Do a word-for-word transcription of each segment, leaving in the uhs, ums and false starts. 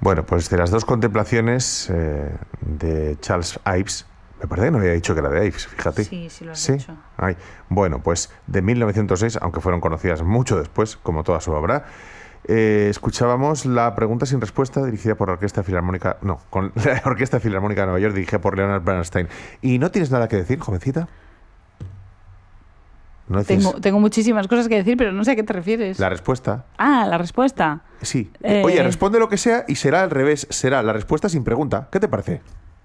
Bueno, pues de las dos contemplaciones eh, de Charles Ives, me parece que no había dicho que era de Ives, fíjate. Sí, sí lo has ¿Sí? dicho. Ay, bueno, pues de mil novecientos seis, aunque fueron conocidas mucho después, como toda su obra, eh, escuchábamos la pregunta sin respuesta dirigida por la Orquesta Filarmónica, no, con la Orquesta Filarmónica de Nueva York, dirigida por Leonard Bernstein. ¿Y no tienes nada que decir, jovencita? ¿No decís Tengo, tengo muchísimas cosas que decir, pero no sé a qué te refieres. la respuesta? Ah, la respuesta. Sí. Eh, Oye, responde lo que sea y será al revés, será la respuesta sin pregunta. ¿Qué te parece?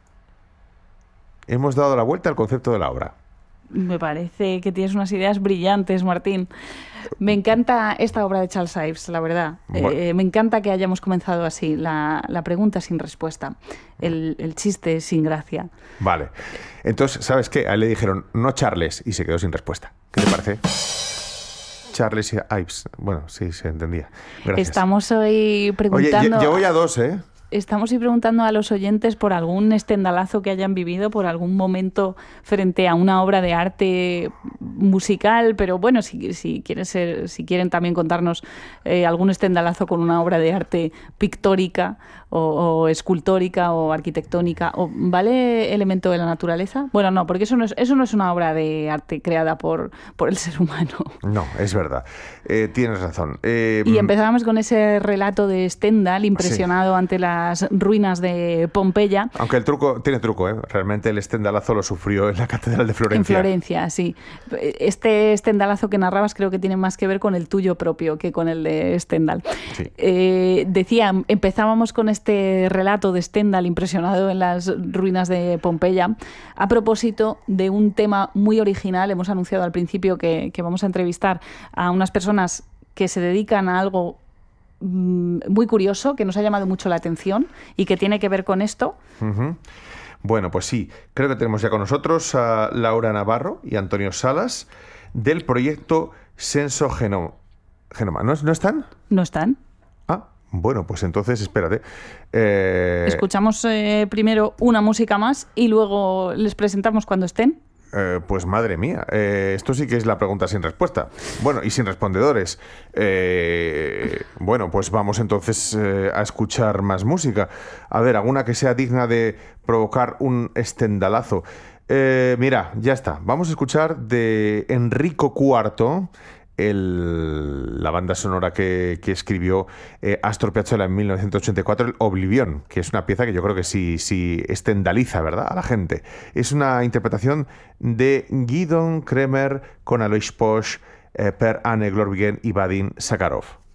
Hemos dado la vuelta al concepto de la obra. Me parece que tienes unas ideas brillantes, Martín. Me encanta esta obra de Charles Ives, la verdad. Bueno. Eh, me encanta que hayamos comenzado así, la, la pregunta sin respuesta, el, el chiste sin gracia. Vale. Entonces, ¿sabes qué? A él le dijeron, no Charles, y se quedó sin respuesta. ¿Qué te parece? Charles y Ives. Bueno, sí, se entendía. Gracias. Estamos hoy preguntando... Oye, llevo ya dos, ¿eh? Estamos hoy preguntando a los oyentes por algún estendalazo que hayan vivido, por algún momento frente a una obra de arte musical, pero bueno, si, si, quieren, ser, si quieren también contarnos eh, algún estendalazo con una obra de arte pictórica o, o escultórica o arquitectónica, o ¿vale elemento de la naturaleza? Bueno, no, porque eso no es, eso no es una obra de arte creada por, por el ser humano. No, es verdad. Eh, tienes razón. Eh, Y empezábamos con ese relato de Stendhal, impresionado sí. ante las ruinas de Pompeya. Aunque el truco tiene truco, ¿eh? Realmente el estendalazo lo sufrió en la Catedral de Florencia. En Florencia, sí. Este estendalazo que narrabas creo que tiene más que ver con el tuyo propio que con el de Stendhal. Sí. Eh, decía, empezábamos con este relato de Stendhal impresionado en las ruinas de Pompeya a propósito de un tema muy original. Hemos anunciado al principio que, que vamos a entrevistar a unas personas que se dedican a algo muy curioso, que nos ha llamado mucho la atención y que tiene que ver con esto. Uh-huh. Bueno, pues sí, creo que tenemos ya con nosotros a Laura Navarro y Antonio Salas del proyecto Senso Genoma. Genoma. ¿No, ¿No están? ¿No están? Ah, bueno, pues entonces espérate. Eh... Escuchamos eh, primero una música más y luego les presentamos cuando estén. Eh, pues madre mía, eh, esto sí que es la pregunta sin respuesta. Bueno, y sin respondedores. Eh, bueno, pues vamos entonces eh, a escuchar más música. A ver, alguna que sea digna de provocar un estendalazo. Eh, mira, ya está. Vamos a escuchar de Enrico cuarto, el, la banda sonora que, que escribió eh, Astor Piazzolla en mil novecientos ochenta y cuatro, el Oblivion, que es una pieza que yo creo que sí, sí estendaliza, ¿verdad?, a la gente. Es una interpretación de Gidon Kremer con Alois Posch, eh, Per Anne Glorvigen y Vadim Sakharov.